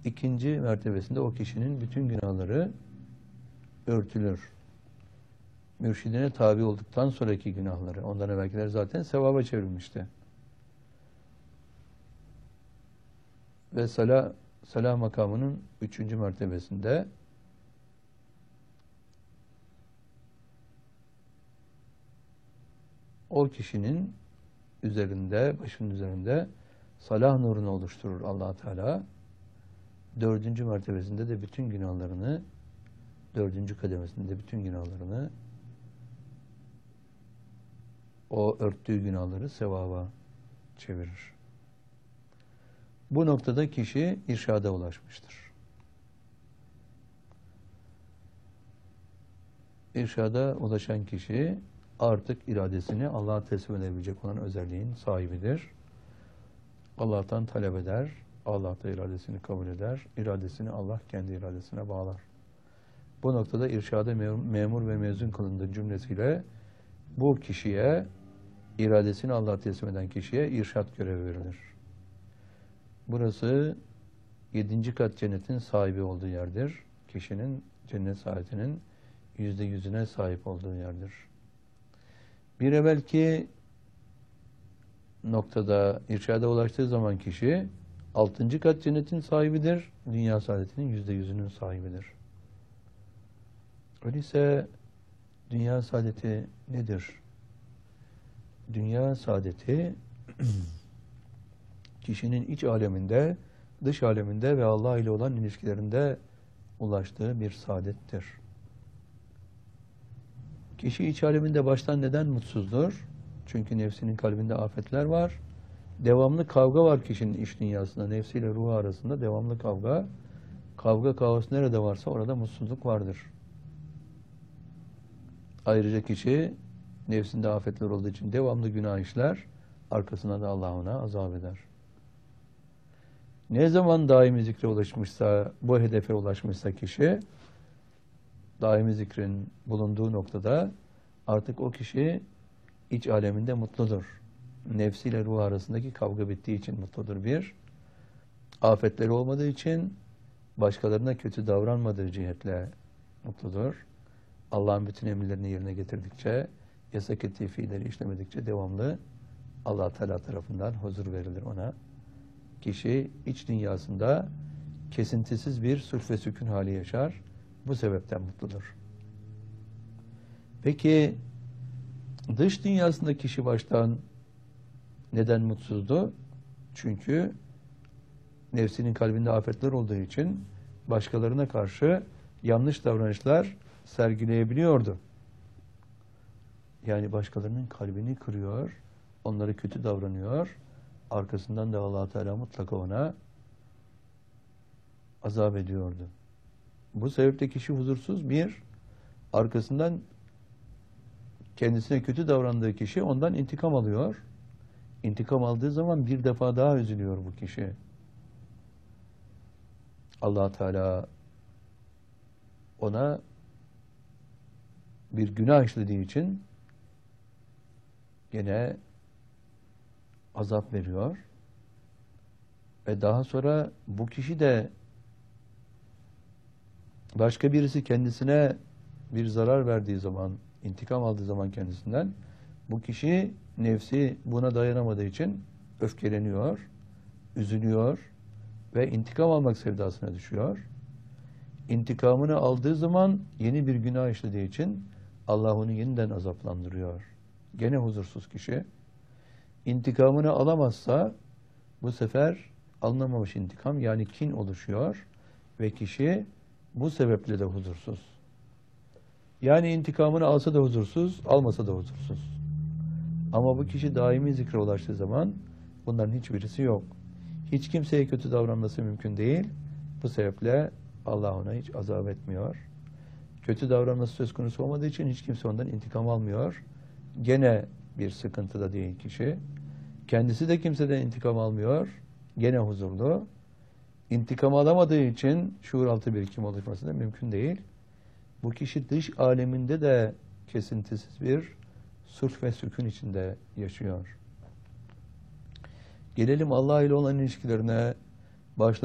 İkinci mertebesinde o kişinin bütün günahları örtülür. Mürşidine tabi olduktan sonraki günahları, ondan evvelkiler zaten sevaba çevrilmişti. Ve salah makamının üçüncü mertebesinde o kişinin üzerinde, başının üzerinde salah nurunu oluşturur Allah Teala. Dördüncü mertebesinde de bütün günahlarını, dördüncü kademesinde bütün günahlarını, o örttüğü günahları sevaba çevirir. Bu noktada kişi irşada ulaşmıştır. İrşada ulaşan kişi artık iradesini Allah'a teslim edebilecek olan özelliğin sahibidir. Allah'tan talep eder, Allah da iradesini kabul eder, iradesini Allah kendi iradesine bağlar. Bu noktada irşada memur ve mezun kılındığı cümlesiyle bu kişiye, iradesini Allah'a teslim eden kişiye irşat görevi verilir. Burası 7. kat cennetin sahibi olduğu yerdir. Kişinin cennet saadetinin %100'üne sahip olduğu yerdir. Bir evvelki noktada irşada ulaştığı zaman kişi 6. kat cennetin sahibidir. Dünya saadetinin %100'ünün sahibidir. Öyleyse dünya saadeti nedir? Dünya saadeti kişinin iç aleminde, dış aleminde ve Allah ile olan ilişkilerinde ulaştığı bir saadettir. Kişi iç aleminde baştan neden mutsuzdur? Çünkü nefsinin kalbinde afetler var. Devamlı kavga var kişinin iç dünyasında. Nefsiyle ruhu arasında devamlı kavga. Kavga, kaos nerede varsa orada mutsuzluk vardır. Ayrıca kişi nefsinde afetler olduğu için devamlı günah işler. Arkasına da Allah ona azap eder. Ne zaman daimi zikre ulaşmışsa, bu hedefe ulaşmışsa kişi, daimi zikrin bulunduğu noktada artık o kişi iç aleminde mutludur. Nefsiyle ruh arasındaki kavga bittiği için mutludur bir. Afetleri olmadığı için başkalarına kötü davranmadığı cihetle mutludur. Allah'ın bütün emirlerini yerine getirdikçe, yasak ettiği fiilleri işlemedikçe devamlı Allah Teala tarafından huzur verilir ona. Kişi iç dünyasında kesintisiz bir sulh ve sükun hali yaşar. Bu sebepten mutludur. Peki dış dünyasında kişi baştan neden mutsuzdu? Çünkü nefsinin kalbinde afetler olduğu için başkalarına karşı yanlış davranışlar sergileyebiliyordu. Yani başkalarının kalbini kırıyor, onlara kötü davranıyor. Arkasından da Allah Teala mutlaka ona azap ediyordu. Bu sebeple kişi huzursuz bir, arkasından kendisine kötü davrandığı kişi ondan intikam alıyor. İntikam aldığı zaman bir defa daha üzülüyor bu kişi. Allah Teala ona bir günah işlediği için gene azap veriyor. Ve daha sonra bu kişi de başka birisi kendisine bir zarar verdiği zaman, intikam aldığı zaman kendisinden, bu kişi nefsi buna dayanamadığı için öfkeleniyor, üzülüyor ve intikam almak sevdasına düşüyor. İntikamını aldığı zaman yeni bir günah işlediği için Allah onu yeniden azaplandırıyor. Gene huzursuz kişi. İntikamını alamazsa bu sefer alınamamış intikam, yani kin oluşuyor ve kişi bu sebeple de huzursuz. Yani intikamını alsa da huzursuz, almasa da huzursuz. Ama bu kişi daimi zikre ulaştığı zaman bunların hiçbirisi yok. Hiç kimseye kötü davranması mümkün değil. Bu sebeple Allah ona hiç azap etmiyor. Kötü davranması söz konusu olmadığı için hiç kimse ondan intikam almıyor. Gene bir sıkıntıda değil kişi. Kendisi de kimseden intikam almıyor. Gene huzurlu. İntikam alamadığı için şuuraltı birikim oluşması da mümkün değil. Bu kişi dış aleminde de kesintisiz bir sulh ve sükun içinde yaşıyor. Gelelim Allah ile olan ilişkilerine.